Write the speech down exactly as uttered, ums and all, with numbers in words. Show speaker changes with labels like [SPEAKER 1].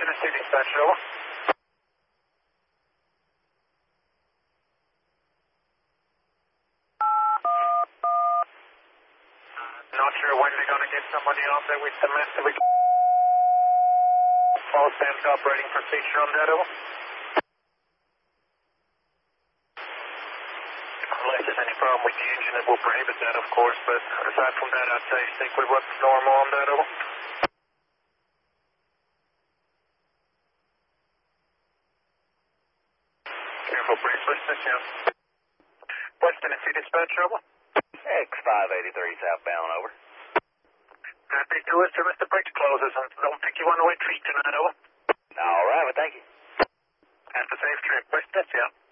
[SPEAKER 1] Tennessee dispatch, over. Not sure when they're going to get somebody out there with the massive. All stands operating procedure on that, over. Unless there's any problem with the engine, it will prohibit that, of course, but aside from that, I'd say stick with what's normal on that, over. Careful, bracelet, yeah. West Tennessee dispatch, over.
[SPEAKER 2] X five eighty-three southbound, over.
[SPEAKER 1] Happy to us, sir, Mister Bridge closes. I don't think you want to wait treat tonight, over.
[SPEAKER 2] All right, well, thank you.
[SPEAKER 1] Have a safe trip, West, that's yeah.